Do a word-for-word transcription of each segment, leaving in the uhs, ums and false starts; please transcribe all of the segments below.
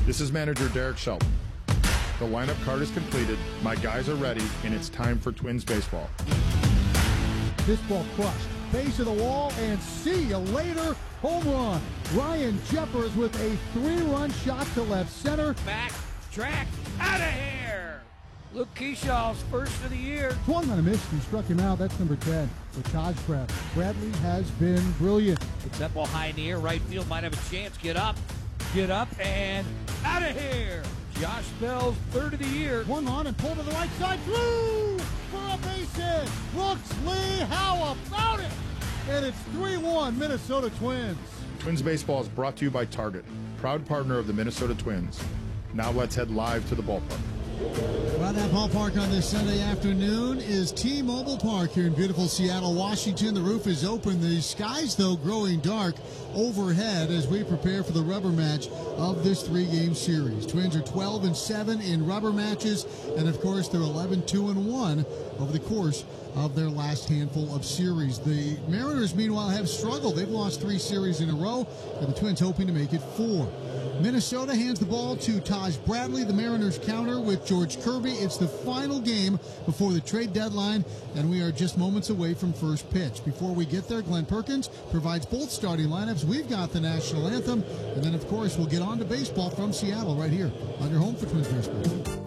This is manager Derek Shelton. The lineup card is completed, my guys are ready, and it's time for Twins baseball. This ball crushed. Base of the wall, and see you later. Home run. Ryan Jeffers with a three-run shot to left center. Back, track, out of here. Luke Keeshaw's first of the year. Swung on a miss and struck him out. That's number ten for Taj Bradley. Bradley has been brilliant. It's that ball high in the air. Right field might have a chance. Get up, get up, and out of here. Josh Bell's third of the year. Swung on and pulled to the right side. Through for a base hit. Brooks Lee, how about it? And it's three one Minnesota Twins. Twins baseball is brought to you by Target, proud partner of the Minnesota Twins. Now let's head live to the ballpark. Well, that ballpark on this Sunday afternoon is T-Mobile Park here in beautiful Seattle, Washington. The roof is open. The skies, though, growing dark overhead as we prepare for the rubber match of this three-game series. Twins are twelve and seven in rubber matches, and, of course, they're eleven two and one over the course of their last handful of series. The Mariners, meanwhile, have struggled. They've lost three series in a row, and the Twins hoping to make it four. Minnesota hands the ball to Taj Bradley. The Mariners counter with George Kirby. It's the final game before the trade deadline, and we are just moments away from first pitch. Before we get there, Glenn Perkins provides both starting lineups. We've got the national anthem, and then, of course, we'll get on to baseball from Seattle right here on your home for Twins baseball.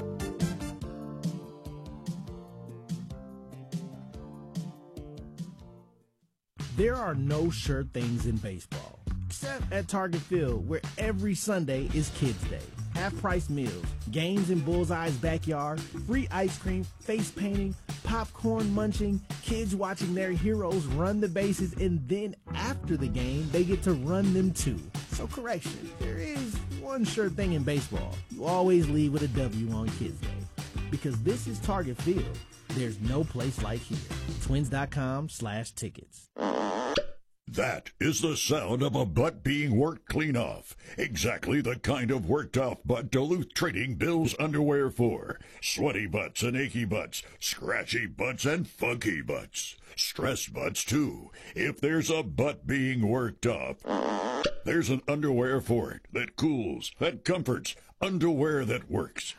There are no sure things in baseball, except at Target Field, where every Sunday is Kids Day. Half-price meals, games in Bullseye's backyard, free ice cream, face painting, popcorn munching, kids watching their heroes run the bases, and then after the game, they get to run them too. So correction, there is one sure thing in baseball. You always leave with a W on Kids Day. Because this is Target Field. There's no place like here. Twins.com slash tickets. That is the sound of a butt being worked clean off. Exactly the kind of worked off butt Duluth Trading builds underwear for. Sweaty butts and achy butts, scratchy butts and funky butts. Stressed butts too. If there's a butt being worked off, there's an underwear for it that cools, that comforts, underwear that works.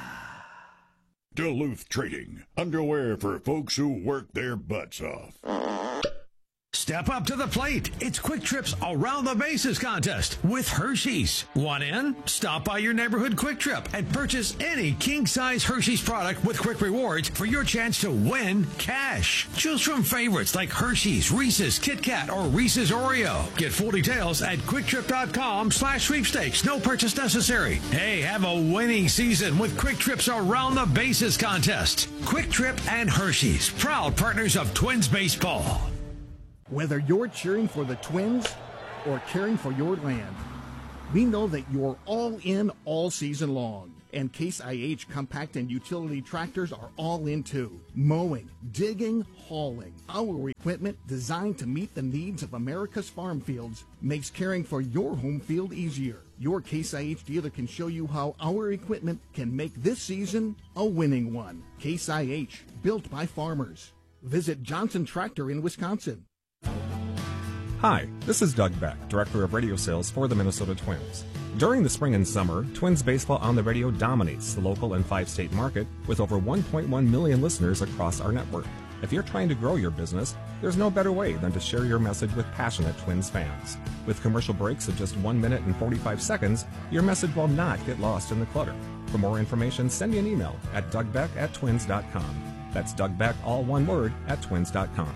Duluth Trading, underwear for folks who work their butts off. Step up to the plate. It's Quick Trip's Around the Bases contest with Hershey's. Want in? Stop by your neighborhood Quick Trip and purchase any king-size Hershey's product with Quick Rewards for your chance to win cash. Choose from favorites like Hershey's, Reese's, Kit Kat, or Reese's Oreo. Get full details at quicktrip.com slash sweepstakes. No purchase necessary. Hey, have a winning season with Quick Trip's Around the Bases contest. Quick Trip and Hershey's, proud partners of Twins baseball. Whether you're cheering for the Twins or caring for your land, we know that you're all in all season long. And Case I H compact and utility tractors are all in too. Mowing, digging, hauling. Our equipment designed to meet the needs of America's farm fields makes caring for your home field easier. Your Case I H dealer can show you how our equipment can make this season a winning one. Case I H, built by farmers. Visit Johnson Tractor in Wisconsin. Hi, this is Doug Beck, Director of Radio Sales for the Minnesota Twins. During the spring and summer, Twins baseball on the radio dominates the local and five-state market with over one point one million listeners across our network. If you're trying to grow your business, there's no better way than to share your message with passionate Twins fans. With commercial breaks of just one minute and forty-five seconds, your message will not get lost in the clutter. For more information, send me an email at dougbeck at twins dot com. That's Doug Beck, all one word, at twins dot com.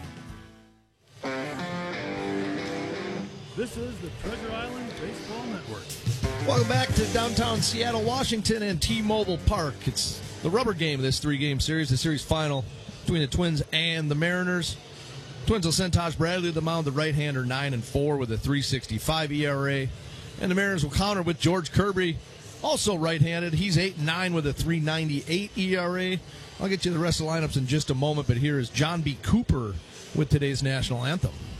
This is the Treasure Island Baseball Network. Welcome back to downtown Seattle, Washington, and T-Mobile Park. It's the rubber game of this three-game series, the series final between the Twins and the Mariners. Twins will send Taj Bradley to the mound, the right-hander, nine and four with a three sixty-five E R A. And the Mariners will counter with George Kirby, also right-handed. He's eight and nine with a three ninety-eight E R A. I'll get you the rest of the lineups in just a moment, but here is John B. Cooper with today's national anthem.